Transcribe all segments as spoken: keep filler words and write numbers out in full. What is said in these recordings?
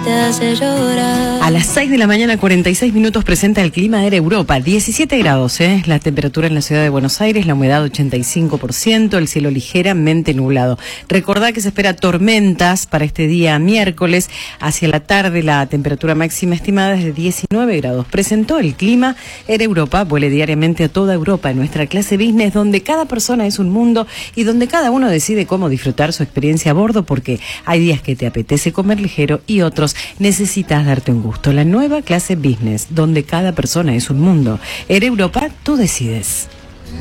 te hace llorar. A las seis de la mañana, cuarenta y seis minutos, presenta el clima de Europa. diecisiete grados, ¿eh? La temperatura en la ciudad de Buenos Aires, la humedad ochenta y cinco por ciento, el cielo ligeramente nublado. Recordá que se espera tormentas para este día miércoles. Hacia la tarde, la temperatura máxima estimada es de diecinueve grados. Presentó el clima en Europa. Vuele diariamente a toda Europa en nuestra clase business, donde cada persona es un mundo y donde cada uno decide cómo disfrutar su experiencia a bordo, porque hay días que te apetece comer ligero y otros necesitas darte un gusto. La nueva clase business, donde cada persona es un mundo. En Europa, tú decides.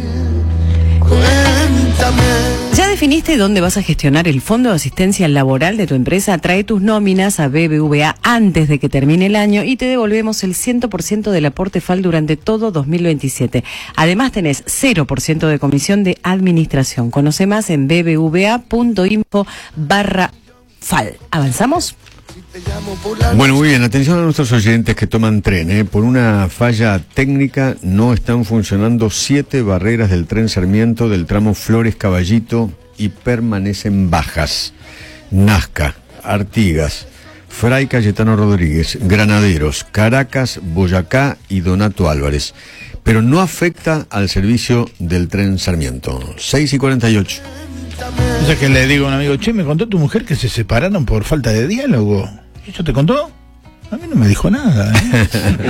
¿Ya definiste dónde vas a gestionar el fondo de asistencia laboral de tu empresa? Trae tus nóminas a B B V A antes de que termine el año y te devolvemos el cien por ciento del aporte F A L durante todo dos mil veintisiete. Además tenés cero por ciento de comisión de administración. Conoce más en bbva.info barra F A L. ¿Avanzamos? Bueno, muy bien, atención a nuestros oyentes que toman tren, ¿eh? Por una falla técnica no están funcionando siete barreras del tren Sarmiento del tramo Flores Caballito y permanecen bajas. Nazca, Artigas, Fray Cayetano Rodríguez, Granaderos, Caracas, Boyacá y Donato Álvarez. Pero no afecta al servicio del tren Sarmiento. seis y cuarenta y ocho. O sea que le digo a un amigo, che, me contó tu mujer que se separaron por falta de diálogo. ¿Eso te contó? A mí no me dijo nada, ¿eh?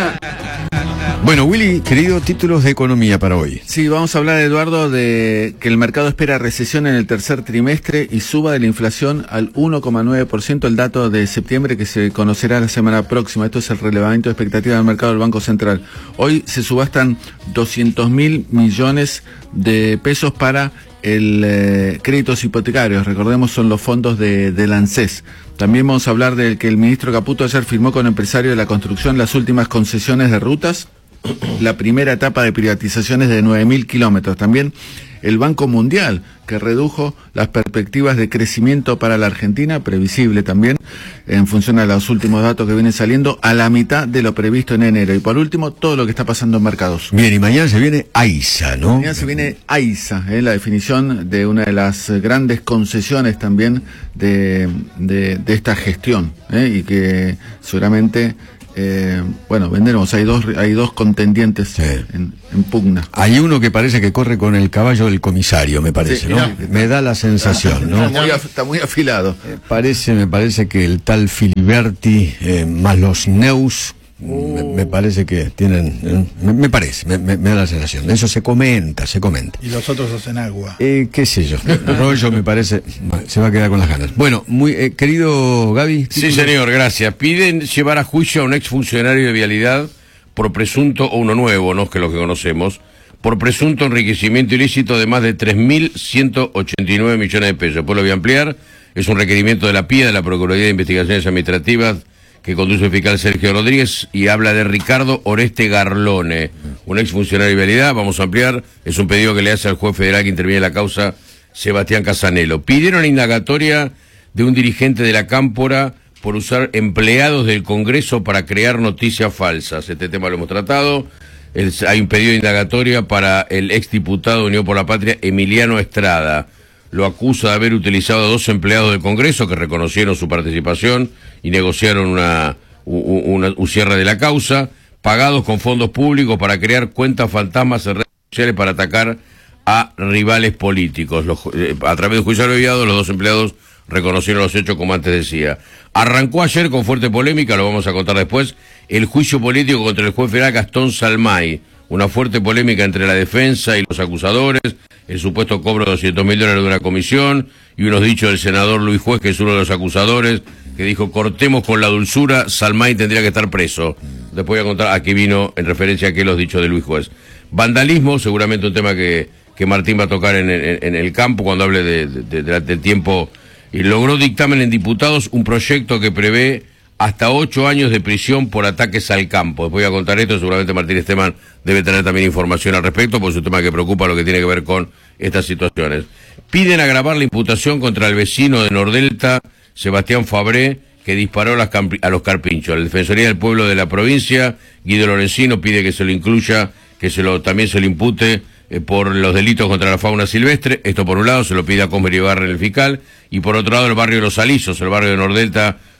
Bueno, Willy, querido, títulos de economía para hoy. Sí, vamos a hablar, Eduardo, de que el mercado espera recesión en el tercer trimestre y suba de la inflación al uno coma nueve por ciento, el dato de septiembre que se conocerá la semana próxima. Esto es el relevamiento de expectativa del mercado del Banco Central. Hoy se subastan doscientos mil millones de pesos para el eh, créditos hipotecarios. Recordemos, son los fondos de, del ANSES. También vamos a hablar de que el ministro Caputo ayer firmó con empresarios de la construcción las últimas concesiones de rutas, la primera etapa de privatizaciones de nueve mil kilómetros. También el Banco Mundial, que redujo las perspectivas de crecimiento para la Argentina, previsible también, en función de los últimos datos que vienen saliendo, a la mitad de lo previsto en enero. Y por último, todo lo que está pasando en mercados. Bien, y mañana se viene AISA, ¿no? Mañana se viene AISA, ¿eh? La definición de una de las grandes concesiones también de, de, de esta gestión, ¿eh? Y que seguramente... Eh, bueno, venderemos, hay dos hay dos contendientes, sí, en, en pugna. Hay uno que parece que corre con el caballo del comisario, me parece, sí, ¿no? Mirá, me da la sensación, ¿no? Está muy, af, está muy afilado. Eh, parece, me parece que el tal Filiberti, eh, más los Neus, uh. me, me parece que tienen, eh, me, me parece, me, me, me da la sensación. Eso se comenta, se comenta. Y los otros hacen agua. Eh, qué sé yo, Rollo me parece, se va a quedar con las ganas. Bueno, muy eh, querido Gaby. Sí, señor, gracias. Piden llevar a juicio a un exfuncionario de Vialidad por presunto, o uno nuevo, no es que los que conocemos, por presunto enriquecimiento ilícito de más de tres mil ciento ochenta y nueve millones de pesos. Después lo voy a ampliar. Es un requerimiento de la P I A, de la Procuraduría de Investigaciones Administrativas, que conduce el fiscal Sergio Rodríguez, y habla de Ricardo Oreste Garlone, un exfuncionario de Vialidad. Vamos a ampliar. Es un pedido que le hace al juez federal que interviene en la causa, Sebastián Casanelo. Pidieron la indagatoria de un dirigente de la Cámpora por usar empleados del Congreso para crear noticias falsas. Este tema lo hemos tratado. El, hay un pedido de indagatoria para el exdiputado de Unión por la Patria, Emiliano Estrada. Lo acusa de haber utilizado a dos empleados del Congreso que reconocieron su participación y negociaron una, una, un cierre de la causa, pagados con fondos públicos para crear cuentas fantasmas en redes sociales para atacar a rivales políticos. Los, eh, a través de un juicio abreviado, los dos empleados reconocieron los hechos, como antes decía. Arrancó ayer con fuerte polémica, lo vamos a contar después, el juicio político contra el juez federal Gastón Salmay. Una fuerte polémica entre la defensa y los acusadores, el supuesto cobro de doscientos mil dólares de una comisión, y unos dichos del senador Luis Juez, que es uno de los acusadores, que dijo: cortemos con la dulzura, Salmay tendría que estar preso. Después voy a contar a qué vino en referencia a qué los dichos de Luis Juez. Vandalismo, seguramente un tema que, que Martín va a tocar en, en, en el campo cuando hable de, de, de, de tiempo. Y logró dictamen en diputados un proyecto que prevé hasta ocho años de prisión por ataques al campo. Después voy a contar esto, seguramente Martín Esteban debe tener también información al respecto, porque es un tema que preocupa lo que tiene que ver con estas situaciones. Piden agravar la imputación contra el vecino de Nordelta, Sebastián Fabré, que disparó a, las a los carpinchos. La Defensoría del Pueblo de la provincia, Guido Lorenzino, pide que se lo incluya, que se lo también se lo impute eh, por los delitos contra la fauna silvestre. Esto por un lado, se lo pide a Comer Ibarra, el fiscal, y por otro lado el barrio de Los Alisos, el barrio de Nordelta,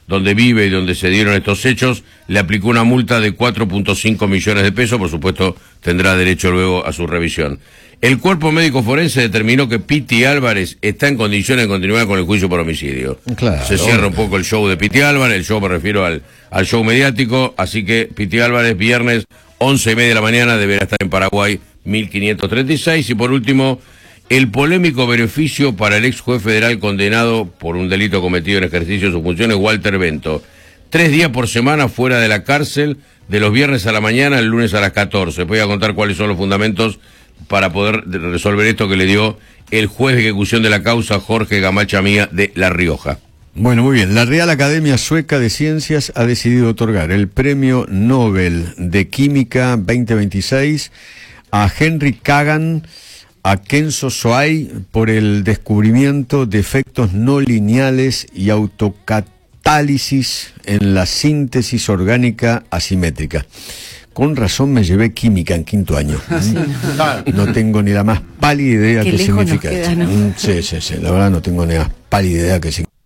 donde vive y donde se dieron estos hechos, le aplicó una multa de cuatro punto cinco millones de pesos, por supuesto tendrá derecho luego a su revisión. El cuerpo médico forense determinó que Piti Álvarez está en condiciones de continuar con el juicio por homicidio. Claro. Se cierra un poco el show de Piti Álvarez, el show me refiero al, al show mediático, así que Piti Álvarez, viernes, once y media de la mañana, deberá estar en Paraguay, mil quinientos treinta y seis. Y por último, el polémico beneficio para el ex juez federal condenado por un delito cometido en ejercicio de sus funciones, Walter Bento. Tres días por semana fuera de la cárcel, de los viernes a la mañana, el lunes a las catorce. Voy a contar cuáles son los fundamentos para poder resolver esto que le dio el juez de ejecución de la causa, Jorge Gamacha Mía, de La Rioja. Bueno, muy bien. La Real Academia Sueca de Ciencias ha decidido otorgar el Premio Nobel de Química veinte veintiséis a Henry Kagan, a Kenzo Soai, por el descubrimiento de efectos no lineales y autocatálisis en la síntesis orgánica asimétrica. Con razón me llevé química en quinto año. Sí, no. no tengo ni la más pálida idea qué, qué significa queda, esto. ¿No? Sí, sí, sí, la verdad no tengo ni la más pálida idea qué significa.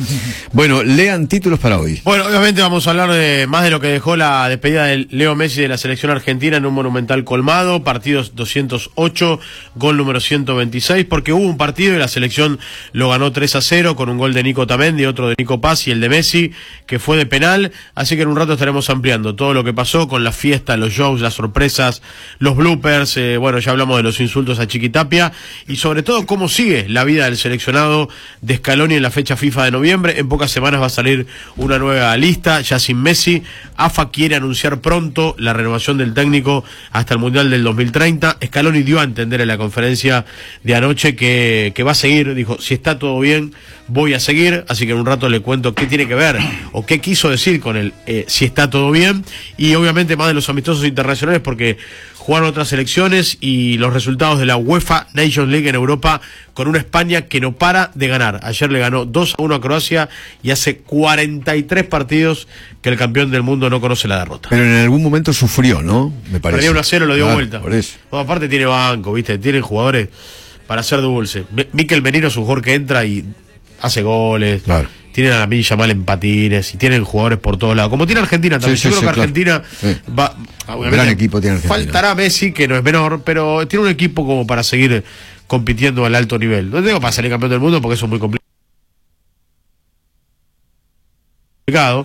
Bueno, lean títulos para hoy. Bueno, obviamente vamos a hablar de más de lo que dejó la despedida de Leo Messi de la selección argentina en un monumental colmado, partidos doscientos ocho, gol número ciento veintiséis, porque hubo un partido y la selección lo ganó tres a cero con un gol de Nico Tamendi, otro de Nico Paz y el de Messi, que fue de penal, así que en un rato estaremos ampliando todo lo que pasó con la fiesta, los shows, las sorpresas, los bloopers, eh, bueno, ya hablamos de los insultos a Chiquitapia y sobre todo cómo sigue la vida del seleccionado de Scaloni en la fecha FIFA de noviembre. En pocas semanas va a salir una nueva lista, ya sin Messi. A F A quiere anunciar pronto la renovación del técnico hasta el Mundial del dos mil treinta. Scaloni dio a entender en la conferencia de anoche que, que va a seguir, dijo, si está todo bien, voy a seguir, así que en un rato le cuento qué tiene que ver o qué quiso decir con el eh, si está todo bien, y obviamente más de los amistosos internacionales porque jugaron otras elecciones y los resultados de la UEFA Nations League en Europa con una España que no para de ganar. Ayer le ganó dos a uno a Croacia y hace cuarenta y tres partidos que el campeón del mundo no conoce la derrota. Pero en algún momento sufrió, ¿no? Me parece. Perdía uno a cero, lo dio claro, vuelta. Por eso. Bueno, aparte tiene banco, ¿viste? Tienen jugadores para hacer dulce. Mikel Merino es un jugador que entra y hace goles. Claro. Tienen a la Milla mal en patines y tienen jugadores por todos lados. Como tiene Argentina también. Sí, Yo sí, creo sí, que Argentina claro. va. Un gran equipo tiene Argentina. Faltará Messi, que no es menor, pero tiene un equipo como para seguir compitiendo al alto nivel. No digo para salir campeón del mundo porque eso es muy complicado.